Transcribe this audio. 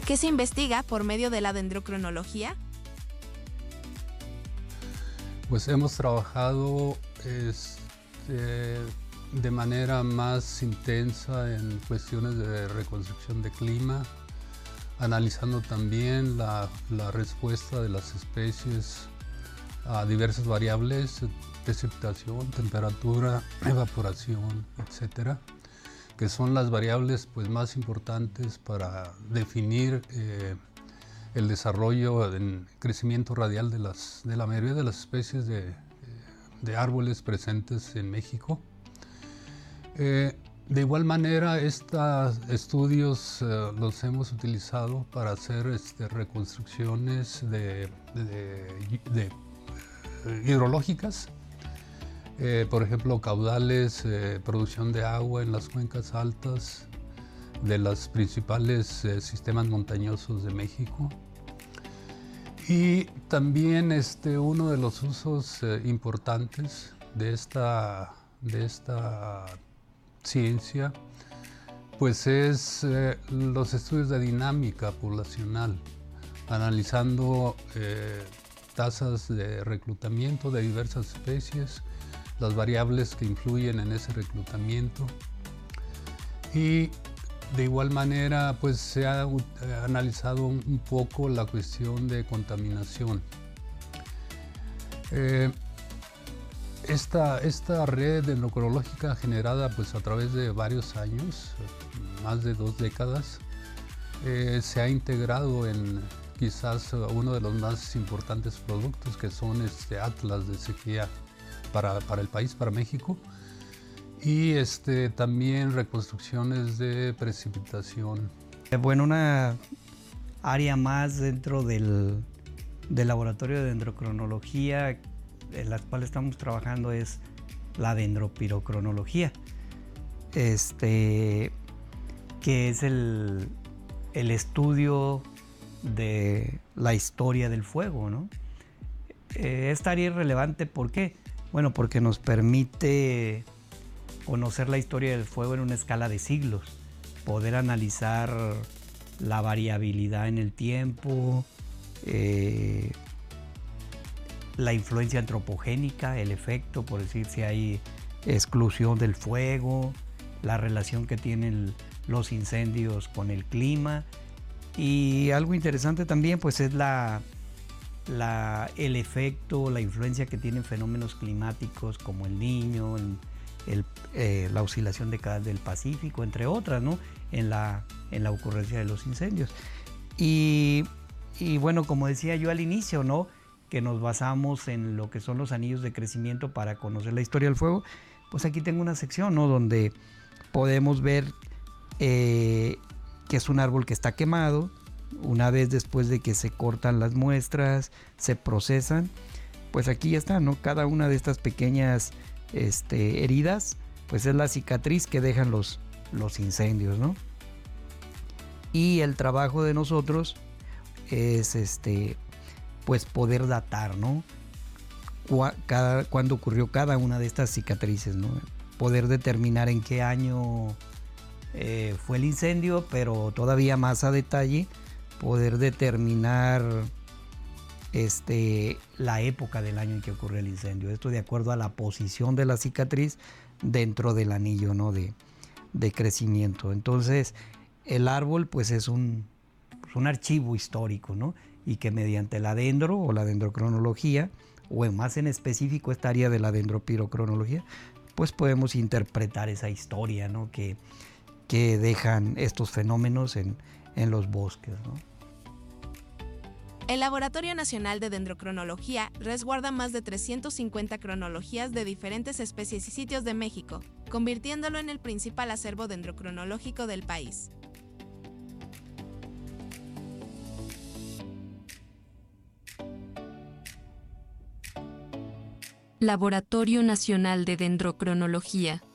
¿Qué se investiga por medio de la dendrocronología? Pues hemos trabajado de manera más intensa en cuestiones de reconstrucción de clima, analizando también la respuesta de las especies a diversas variables, precipitación, temperatura, evaporación, etcétera, que son las variables pues, más importantes para definir el desarrollo en crecimiento radial de la mayoría de las especies de árboles presentes en México. De igual manera, estos estudios los hemos utilizado para hacer reconstrucciones hidrológicas, por ejemplo, caudales, producción de agua en las cuencas altas de los principales sistemas montañosos de México. Y también uno de los usos importantes de esta ciencia pues es los estudios de dinámica poblacional, analizando tasas de reclutamiento de diversas especies, las variables que influyen en ese reclutamiento. Y de igual manera pues se ha analizado un poco la cuestión de contaminación. Esta red dendrocronológica generada pues a través de varios años, más de 2 décadas, se ha integrado en quizás uno de los más importantes productos, que son atlas de sequía para el país, para México, y también reconstrucciones de precipitación. Bueno, una área más dentro del laboratorio de dendrocronología en la cual estamos trabajando es la dendropirocronología, que es el estudio de la historia del fuego, ¿no? Esta área es relevante, ¿por qué? Bueno, porque nos permite conocer la historia del fuego en una escala de siglos, poder analizar la variabilidad en el tiempo, la influencia antropogénica, el efecto, por decir si hay exclusión del fuego, la relación que tienen los incendios con el clima. Y algo interesante también pues es el efecto, la influencia que tienen fenómenos climáticos como el Niño, la oscilación de cadas del Pacífico, entre otras, ¿no? en la ocurrencia de los incendios. Y bueno, como decía yo al inicio, ¿no? que nos basamos en lo que son los anillos de crecimiento para conocer la historia del fuego, pues aquí tengo una sección, ¿no? donde podemos ver que es un árbol que está quemado. Una vez después de que se cortan las muestras, se procesan, pues aquí ya está, ¿no? Cada una de estas pequeñas heridas, pues es la cicatriz que dejan los incendios, ¿no? Y el trabajo de nosotros es pues poder datar, ¿no? Cuándo ocurrió cada una de estas cicatrices, ¿no? Poder determinar en qué año fue el incendio, pero todavía más a detalle poder determinar la época del año en que ocurrió el incendio. Esto de acuerdo a la posición de la cicatriz dentro del anillo, ¿no? de crecimiento. Entonces el árbol pues es un archivo histórico, ¿no? Y que mediante la dendro o la dendrocronología, o más en específico esta área de la dendropirocronología, pues podemos interpretar esa historia, ¿no? que dejan estos fenómenos en los bosques, ¿no? El Laboratorio Nacional de Dendrocronología resguarda más de 350 cronologías de diferentes especies y sitios de México, convirtiéndolo en el principal acervo dendrocronológico del país. Laboratorio Nacional de Dendrocronología.